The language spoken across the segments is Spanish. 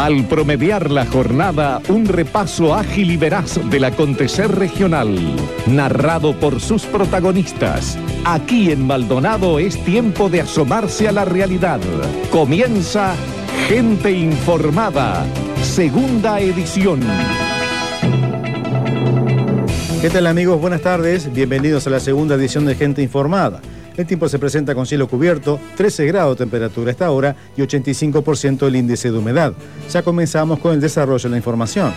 Al promediar la jornada, un repaso ágil y veraz del acontecer regional, narrado por sus protagonistas. Aquí en Maldonado es tiempo de asomarse a la realidad. Comienza Gente Informada, segunda edición. ¿Qué tal, amigos? Buenas tardes. Bienvenidos a la segunda edición de Gente Informada. El tiempo se presenta con cielo cubierto, 13 grados de temperatura a esta hora y 85% el índice de humedad. Ya comenzamos con el desarrollo de la información.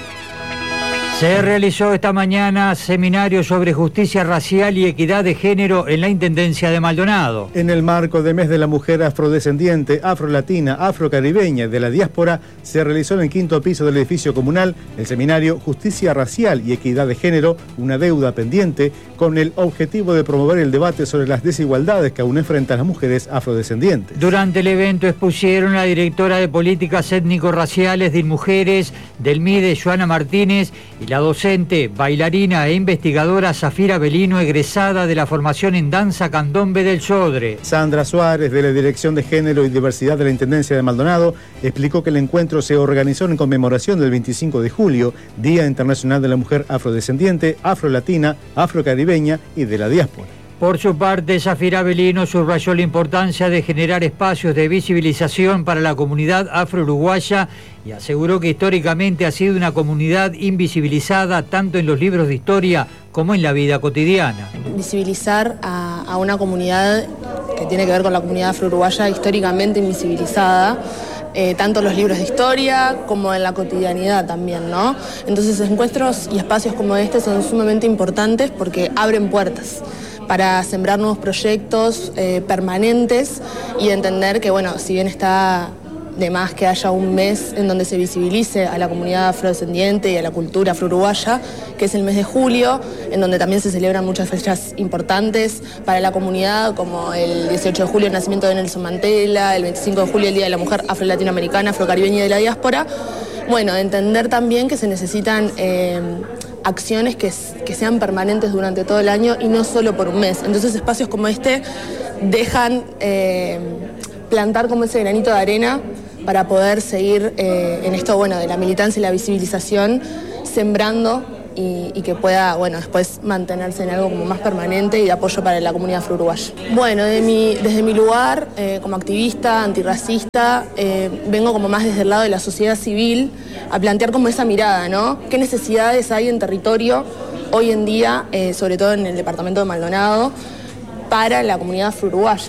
Se realizó esta mañana seminario sobre justicia racial y equidad de género en la Intendencia de Maldonado. En el marco del mes de la mujer afrodescendiente, afrolatina, afrocaribeña de la diáspora, se realizó en el quinto piso del edificio comunal el seminario Justicia Racial y Equidad de Género, una deuda pendiente, con el objetivo de promover el debate sobre las desigualdades que aún enfrentan las mujeres afrodescendientes. Durante el evento expusieron la directora de Políticas Étnico-Raciales de Mujeres del MIDE, Joana Martínez, y la docente, bailarina e investigadora Zafira Belino, egresada de la formación en danza candombe del Sodre. Sandra Suárez, de la Dirección de Género y Diversidad de la Intendencia de Maldonado, explicó que el encuentro se organizó en conmemoración del 25 de julio, Día Internacional de la Mujer Afrodescendiente, Afrolatina, Afrocaribeña y de la diáspora. Por su parte, Zafira Belino subrayó la importancia de generar espacios de visibilización para la comunidad afro-uruguaya y aseguró que históricamente ha sido una comunidad invisibilizada tanto en los libros de historia como en la vida cotidiana. Visibilizar a una comunidad que tiene que ver con la comunidad afro-uruguaya históricamente invisibilizada, tanto en los libros de historia como en la cotidianidad también, ¿no? Entonces, encuentros y espacios como este son sumamente importantes porque abren puertas para sembrar nuevos proyectos permanentes y entender que, bueno, si bien está de más que haya un mes en donde se visibilice a la comunidad afrodescendiente y a la cultura afro-uruguaya, que es el mes de julio, en donde también se celebran muchas fechas importantes para la comunidad, como el 18 de julio el nacimiento de Nelson Mandela, el 25 de julio el Día de la Mujer Afro-Latinoamericana, Afrocaribeña y de la diáspora. Bueno, entender también que se necesitan acciones que sean permanentes durante todo el año y no solo por un mes. Entonces, espacios como este dejan plantar como ese granito de arena para poder seguir en esto, bueno, de la militancia y la visibilización, sembrando y que pueda, bueno, después mantenerse en algo como más permanente y de apoyo para la comunidad afro-uruguaya. Bueno, desde mi lugar, como activista, antirracista, vengo como más desde el lado de la sociedad civil a plantear como esa mirada, ¿no? ¿Qué necesidades hay en territorio hoy en día, sobre todo en el departamento de Maldonado, para la comunidad afro-uruguaya?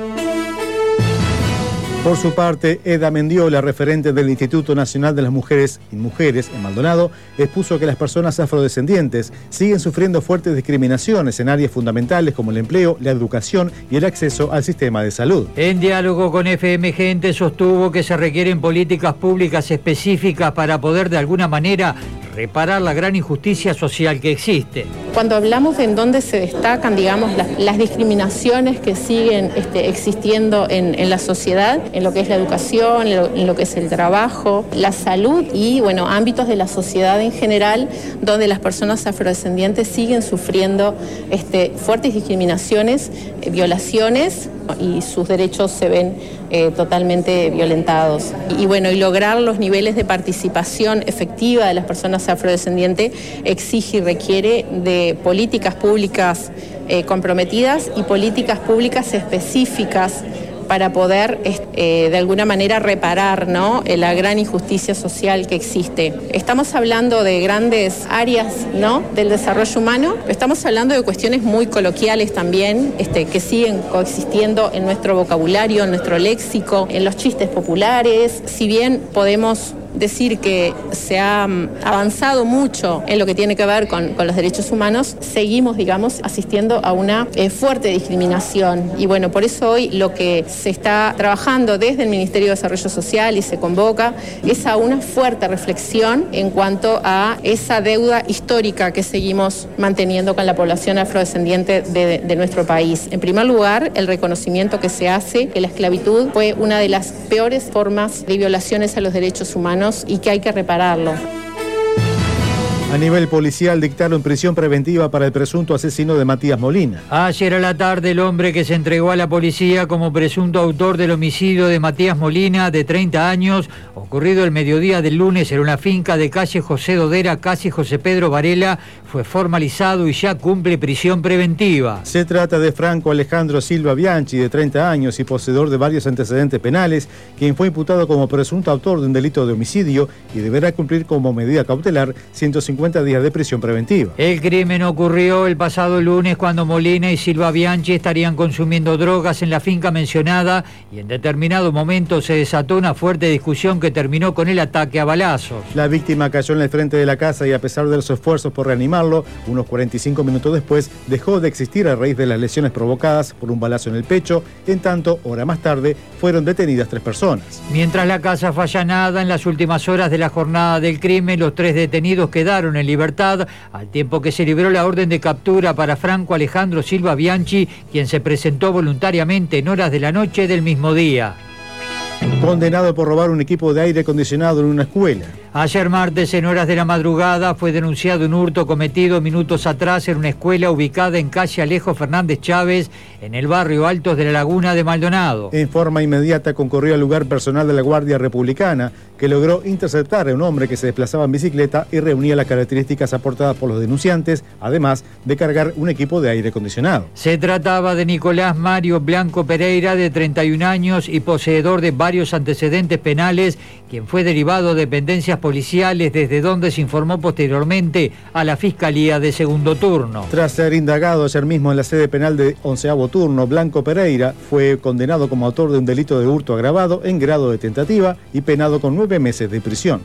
Por su parte, Eda Mendiola, referente del Instituto Nacional de las Mujeres y Mujeres en Maldonado, expuso que las personas afrodescendientes siguen sufriendo fuertes discriminaciones en áreas fundamentales como el empleo, la educación y el acceso al sistema de salud. En diálogo con FM Gente sostuvo que se requieren políticas públicas específicas para poder de alguna manera reparar la gran injusticia social que existe. Cuando hablamos de en dónde se destacan, digamos, las discriminaciones que siguen existiendo en la sociedad, en lo que es la educación, en lo que es el trabajo, la salud y, bueno, ámbitos de la sociedad en general, donde las personas afrodescendientes siguen sufriendo fuertes discriminaciones, violaciones, y sus derechos se ven totalmente violentados. Y bueno, y lograr los niveles de participación efectiva de las personas afrodescendientes exige y requiere de políticas públicas comprometidas y políticas públicas específicas para poder de alguna manera reparar, ¿no?, la gran injusticia social que existe. Estamos hablando de grandes áreas, ¿no?, del desarrollo humano, estamos hablando de cuestiones muy coloquiales también, que siguen coexistiendo en nuestro vocabulario, en nuestro léxico, en los chistes populares. Si bien podemos decir que se ha avanzado mucho en lo que tiene que ver con los derechos humanos, seguimos, digamos, asistiendo a una fuerte discriminación. Y bueno, por eso hoy lo que se está trabajando desde el Ministerio de Desarrollo Social y se convoca es a una fuerte reflexión en cuanto a esa deuda histórica que seguimos manteniendo con la población afrodescendiente de nuestro país. En primer lugar, el reconocimiento que se hace que la esclavitud fue una de las peores formas de violaciones a los derechos humanos y que hay que repararlo. A nivel policial dictaron prisión preventiva para el presunto asesino de Matías Molina. Ayer a la tarde el hombre que se entregó a la policía como presunto autor del homicidio de Matías Molina, de 30 años, ocurrido el mediodía del lunes en una finca de calle José Dodera, casi José Pedro Varela, fue formalizado y ya cumple prisión preventiva. Se trata de Franco Alejandro Silva Bianchi, de 30 años y poseedor de varios antecedentes penales, quien fue imputado como presunto autor de un delito de homicidio y deberá cumplir como medida cautelar 150 días de prisión preventiva. El crimen ocurrió el pasado lunes cuando Molina y Silva Bianchi estarían consumiendo drogas en la finca mencionada y en determinado momento se desató una fuerte discusión que terminó con el ataque a balazos. La víctima cayó en el frente de la casa y a pesar de los esfuerzos por reanimarlo, unos 45 minutos después dejó de existir a raíz de las lesiones provocadas por un balazo en el pecho. En tanto, hora más tarde, fueron detenidas 3 personas. Mientras la casa fue allanada, en las últimas horas de la jornada del crimen, los 3 detenidos quedaron en libertad, al tiempo que se libró la orden de captura para Franco Alejandro Silva Bianchi, quien se presentó voluntariamente en horas de la noche del mismo día. Condenado por robar un equipo de aire acondicionado en una escuela. Ayer martes, en horas de la madrugada, fue denunciado un hurto cometido minutos atrás en una escuela ubicada en calle Alejo Fernández Chávez, en el barrio Altos de la Laguna de Maldonado. En forma inmediata concurrió al lugar personal de la Guardia Republicana, que logró interceptar a un hombre que se desplazaba en bicicleta y reunía las características aportadas por los denunciantes, además de cargar un equipo de aire acondicionado. Se trataba de Nicolás Mario Blanco Pereira, de 31 años y poseedor de varios antecedentes penales, quien fue derivado de dependencias policiales, desde donde se informó posteriormente a la Fiscalía de Segundo Turno. Tras ser indagado ayer mismo en la sede penal de 11º Turno, Blanco Pereira fue condenado como autor de un delito de hurto agravado en grado de tentativa y penado con 9 meses de prisión.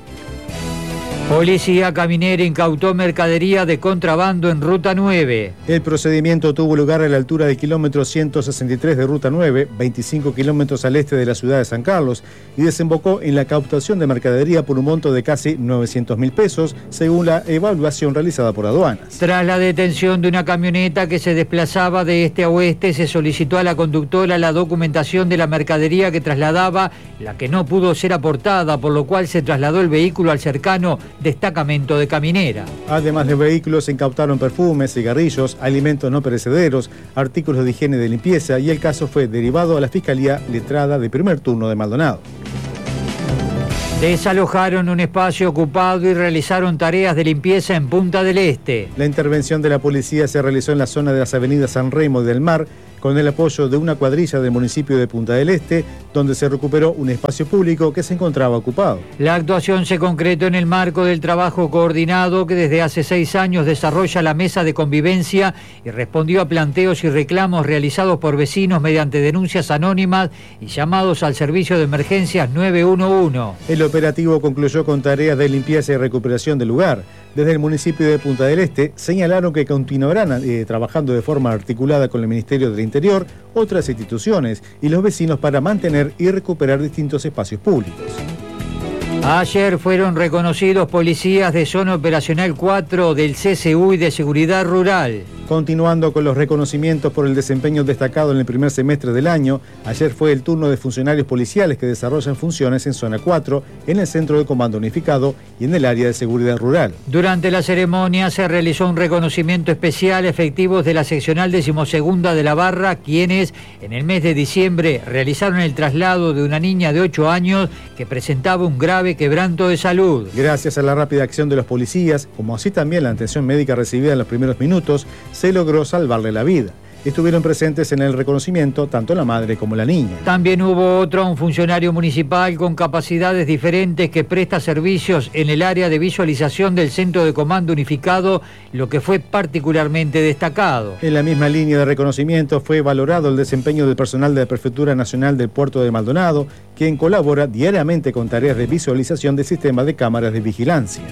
Policía Caminera incautó mercadería de contrabando en Ruta 9. El procedimiento tuvo lugar a la altura del kilómetro 163 de Ruta 9, 25 kilómetros al este de la ciudad de San Carlos, y desembocó en la cautación de mercadería por un monto de casi 900.000 pesos, según la evaluación realizada por aduanas. Tras la detención de una camioneta que se desplazaba de este a oeste, se solicitó a la conductora la documentación de la mercadería que trasladaba, la que no pudo ser aportada, por lo cual se trasladó el vehículo al cercano destacamento de Caminera. Además de vehículos, se incautaron perfumes, cigarrillos, alimentos no perecederos, artículos de higiene y de limpieza, y el caso fue derivado a la Fiscalía Letrada de Primer Turno de Maldonado. Desalojaron un espacio ocupado y realizaron tareas de limpieza en Punta del Este. La intervención de la policía se realizó en la zona de las avenidas San Remo y del Mar, con el apoyo de una cuadrilla del municipio de Punta del Este, donde se recuperó un espacio público que se encontraba ocupado. La actuación se concretó en el marco del trabajo coordinado que desde hace 6 años desarrolla la Mesa de Convivencia y respondió a planteos y reclamos realizados por vecinos mediante denuncias anónimas y llamados al servicio de emergencias 911. El operativo concluyó con tareas de limpieza y recuperación del lugar. Desde el municipio de Punta del Este señalaron que continuarán trabajando de forma articulada con el Ministerio del Interior, otras instituciones y los vecinos para mantener y recuperar distintos espacios públicos. Ayer fueron reconocidos policías de Zona Operacional 4 del CCU y de Seguridad Rural. Continuando con los reconocimientos por el desempeño destacado en el primer semestre del año, ayer fue el turno de funcionarios policiales que desarrollan funciones en Zona 4, en el Centro de Comando Unificado y en el área de Seguridad Rural. Durante la ceremonia se realizó un reconocimiento especial a efectivos de la seccional 12ª de la Barra, quienes en el mes de diciembre realizaron el traslado de una niña de 8 años que presentaba un grave quebranto de salud. Gracias a la rápida acción de los policías, como así también la atención médica recibida en los primeros minutos, se logró salvarle la vida. Estuvieron presentes en el reconocimiento tanto la madre como la niña. También hubo un funcionario municipal con capacidades diferentes que presta servicios en el área de visualización del Centro de Comando Unificado, lo que fue particularmente destacado. En la misma línea de reconocimiento fue valorado el desempeño del personal de la Prefectura Nacional del Puerto de Maldonado, quien colabora diariamente con tareas de visualización del sistema de cámaras de vigilancia.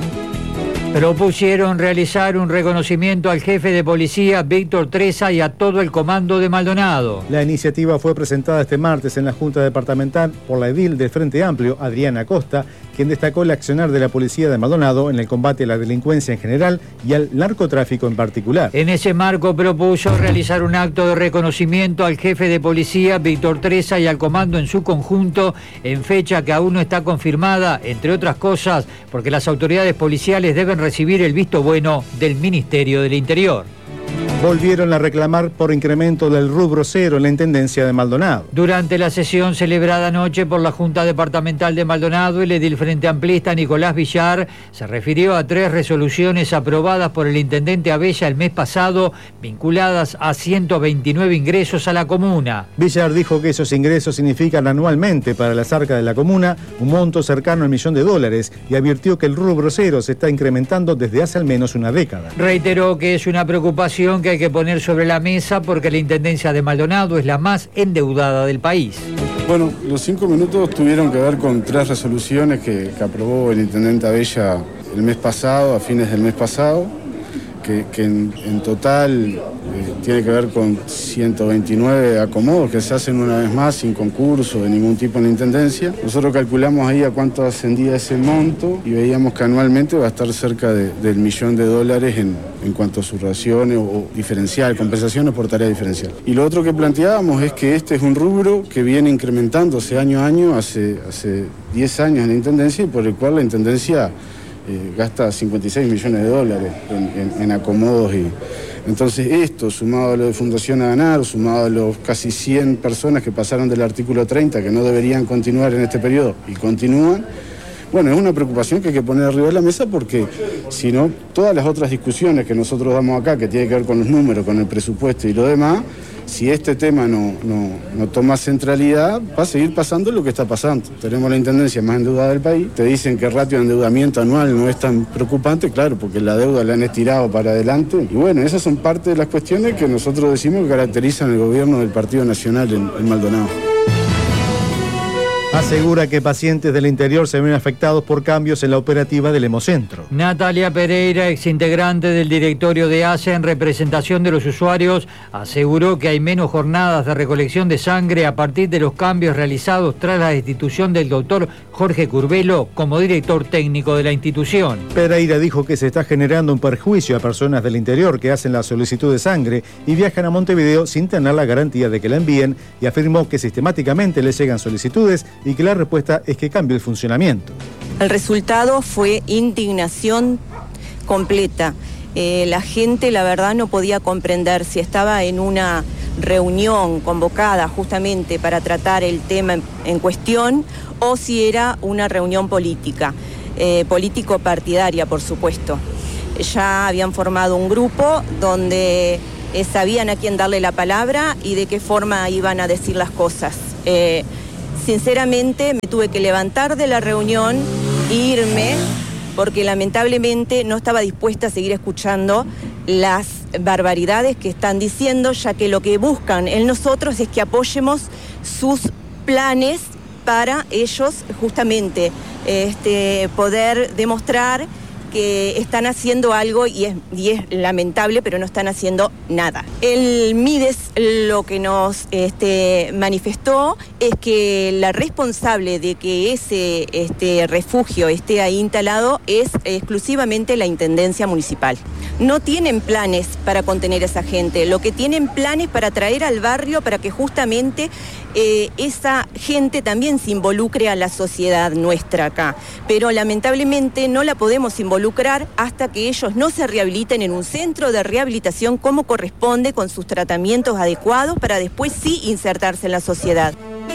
Propusieron realizar un reconocimiento al jefe de policía Víctor Tresa y a todo el comando de Maldonado. La iniciativa fue presentada este martes en la Junta Departamental por la edil del Frente Amplio, Adriana Costa, quien destacó el accionar de la policía de Maldonado en el combate a la delincuencia en general y al narcotráfico en particular. En ese marco propuso realizar un acto de reconocimiento al jefe de policía Víctor Tresa y al comando en su conjunto, en fecha que aún no está confirmada, entre otras cosas, porque las autoridades policiales deben recibir el visto bueno del Ministerio del Interior. Volvieron a reclamar por incremento del rubro cero en la Intendencia de Maldonado. Durante la sesión celebrada anoche por la Junta Departamental de Maldonado, el edil Frente Amplista Nicolás Villar se refirió a 3 resoluciones aprobadas por el intendente Abella el mes pasado, vinculadas a 129 ingresos a la comuna. Villar dijo que esos ingresos significan anualmente para las arcas de la comuna un monto cercano al $1.000.000 y advirtió que el rubro cero se está incrementando desde hace al menos una década. Reiteró que es una preocupación que hay que poner sobre la mesa porque la Intendencia de Maldonado es la más endeudada del país. Bueno, los 5 minutos tuvieron que ver con 3 resoluciones que aprobó el intendente Abella el mes pasado, a fines del mes pasado, que en total tiene que ver con 129 acomodos que se hacen una vez más sin concurso de ningún tipo en la Intendencia. Nosotros calculamos ahí a cuánto ascendía ese monto y veíamos que anualmente va a estar cerca del $1.000.000 en cuanto a sus raciones o diferencial, compensaciones por tarea diferencial. Y lo otro que planteábamos es que este es un rubro que viene incrementándose año a año, hace 10 años en la Intendencia, y por el cual la Intendencia gasta $56 millones en acomodos. Y entonces esto, sumado a lo de Fundación Aganar, sumado a los casi 100 personas que pasaron del artículo 30, que no deberían continuar en este periodo y continúan, bueno, es una preocupación que hay que poner arriba de la mesa, porque si no, todas las otras discusiones que nosotros damos acá, que tienen que ver con los números, con el presupuesto y lo demás, si este tema no toma centralidad, va a seguir pasando lo que está pasando. Tenemos la Intendencia más endeudada del país. Te dicen que el ratio de endeudamiento anual no es tan preocupante, claro, porque la deuda la han estirado para adelante. Y bueno, esas son parte de las cuestiones que nosotros decimos que caracterizan el gobierno del Partido Nacional en Maldonado. Asegura que pacientes del interior se ven afectados por cambios en la operativa del Hemocentro. Natalia Pereira, exintegrante del directorio de ACE en representación de los usuarios, aseguró que hay menos jornadas de recolección de sangre a partir de los cambios realizados tras la destitución del doctor Jorge Curbelo como director técnico de la institución. Pereira dijo que se está generando un perjuicio a personas del interior que hacen la solicitud de sangre y viajan a Montevideo sin tener la garantía de que la envíen, y afirmó que sistemáticamente les llegan solicitudes y que la respuesta es que cambie el funcionamiento. El resultado fue indignación completa. La gente, la verdad, no podía comprender si estaba en una reunión convocada justamente para tratar el tema en cuestión o si era una reunión política, político-partidaria, por supuesto. Ya habían formado un grupo donde sabían a quién darle la palabra y de qué forma iban a decir las cosas. Sinceramente me tuve que levantar de la reunión e irme porque lamentablemente no estaba dispuesta a seguir escuchando las barbaridades que están diciendo, ya que lo que buscan en nosotros es que apoyemos sus planes para ellos justamente poder demostrar que están haciendo algo y es lamentable, pero no están haciendo nada. El Mides lo que nos manifestó es que la responsable de que ese refugio esté ahí instalado es exclusivamente la Intendencia Municipal. No tienen planes para contener a esa gente, lo que tienen planes para traer al barrio para que justamente esa gente también se involucre a la sociedad nuestra acá. Pero lamentablemente no la podemos involucrar hasta que ellos no se rehabiliten en un centro de rehabilitación como corresponde, con sus tratamientos adecuados, para después sí insertarse en la sociedad.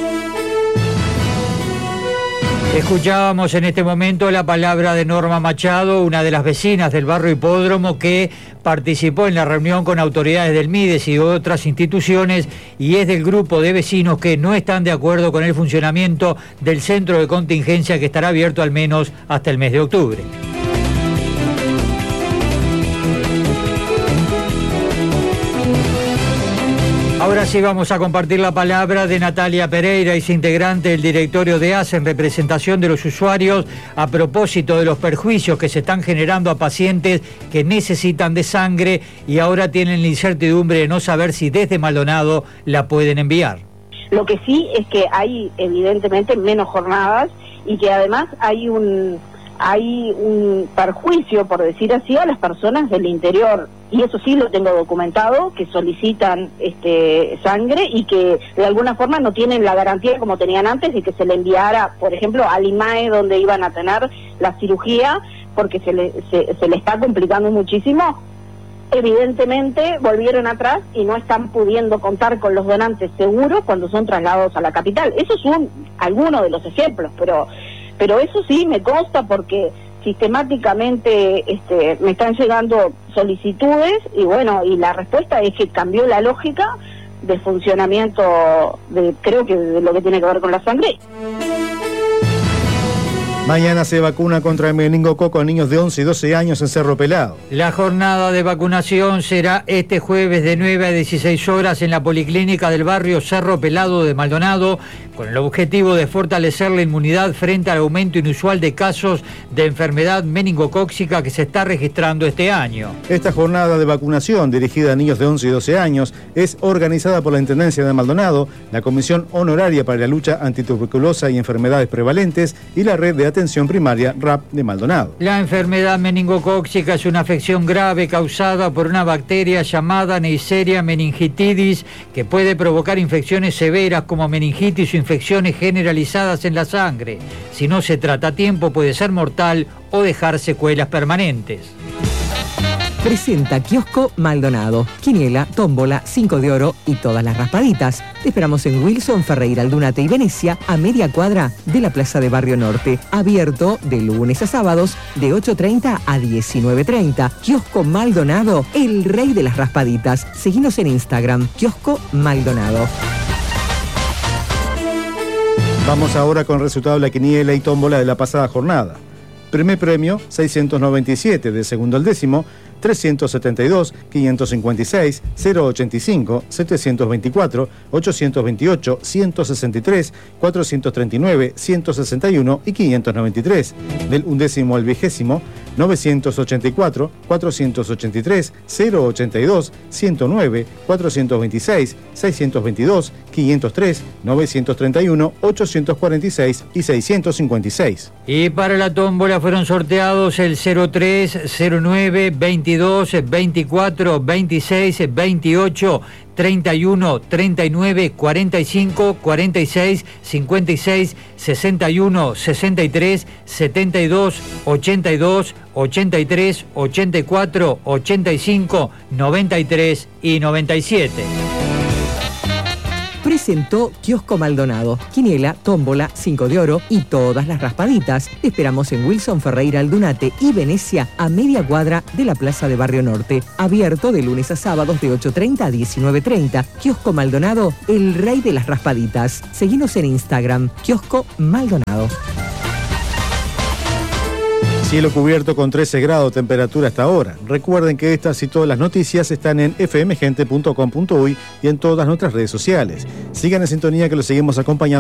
Escuchábamos en este momento la palabra de Norma Machado, una de las vecinas del barrio Hipódromo que participó en la reunión con autoridades del Mides y otras instituciones, y es del grupo de vecinos que no están de acuerdo con el funcionamiento del centro de contingencia, que estará abierto al menos hasta el mes de octubre. Ahora sí vamos a compartir la palabra de Natalia Pereira, es integrante del directorio de ACE en representación de los usuarios, a propósito de los perjuicios que se están generando a pacientes que necesitan de sangre y ahora tienen la incertidumbre de no saber si desde Maldonado la pueden enviar. Lo que sí es que hay evidentemente menos jornadas y que además hay un perjuicio, por decir así, a las personas del interior. Y eso sí lo tengo documentado, que solicitan sangre y que de alguna forma no tienen la garantía como tenían antes de que se le enviara, por ejemplo, al IMAE, donde iban a tener la cirugía, porque se le está complicando muchísimo, evidentemente volvieron atrás y no están pudiendo contar con los donantes seguros cuando son trasladados a la capital. Esos son algunos de los ejemplos, pero eso sí me consta porque sistemáticamente me están llegando solicitudes y bueno, y la respuesta es que cambió la lógica de funcionamiento creo que de lo que tiene que ver con la sangre. Mañana se vacuna contra el meningococo a niños de 11 y 12 años en Cerro Pelado. La jornada de vacunación será este jueves de 9 a 16 horas en la Policlínica del barrio Cerro Pelado de Maldonado, con el objetivo de fortalecer la inmunidad frente al aumento inusual de casos de enfermedad meningocócica que se está registrando este año. Esta jornada de vacunación dirigida a niños de 11 y 12 años es organizada por la Intendencia de Maldonado, la Comisión Honoraria para la Lucha Antituberculosa y Enfermedades Prevalentes y la Red de Atención Primaria RAP de Maldonado. La enfermedad meningocócica es una afección grave causada por una bacteria llamada Neisseria meningitidis que puede provocar infecciones severas como meningitis o infecciones generalizadas en la sangre. Si no se trata a tiempo puede ser mortal o dejar secuelas permanentes. Presenta Kiosco Maldonado, quiniela, tómbola, 5 de oro y todas las raspaditas. Te esperamos en Wilson, Ferreira, Aldunate y Venecia, a media cuadra de la Plaza de Barrio Norte. Abierto de lunes a sábados de 8:30 a 19:30. Kiosco Maldonado, el rey de las raspaditas. Seguinos en Instagram, Kiosco Maldonado. Vamos ahora con el resultado de la quiniela y tómbola de la pasada jornada. Primer premio, 697, de segundo al décimo, 372, 556, 085, 724, 828, 163, 439, 161 y 593. Del undécimo al vigésimo, 984, 483, 082, 109, 426, 622, 503, 931, 846 y 656. Y para la tómbola fueron sorteados el 03, 09, 22, 24, 26, 28, 31, 39, 45, 46, 56, 61, 63, 72, 82, 83, 84, 85, 93 y 97. Presentó Kiosco Maldonado, quiniela, tómbola, 5 de oro y todas las raspaditas. Te esperamos en Wilson, Ferreira, Aldunate y Venecia, a media cuadra de la Plaza de Barrio Norte. Abierto de lunes a sábados de 8:30 a 19:30. Kiosco Maldonado, el rey de las raspaditas. Seguinos en Instagram, Kiosco Maldonado. Cielo cubierto con 13 grados de temperatura hasta ahora. Recuerden que estas y todas las noticias están en fmgente.com.uy y en todas nuestras redes sociales. Sigan en sintonía que los seguimos acompañando.